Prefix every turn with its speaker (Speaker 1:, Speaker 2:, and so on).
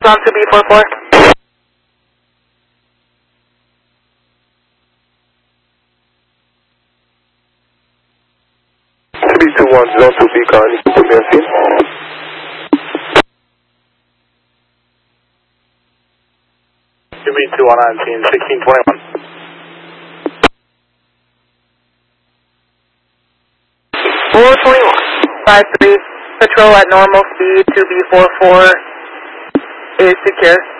Speaker 1: On to B44.
Speaker 2: B21, zone 2 Beacon, you can put me on scene.
Speaker 3: B21 on scene, 1621.
Speaker 1: 421. 53, patrol at normal speed to B44 is secure.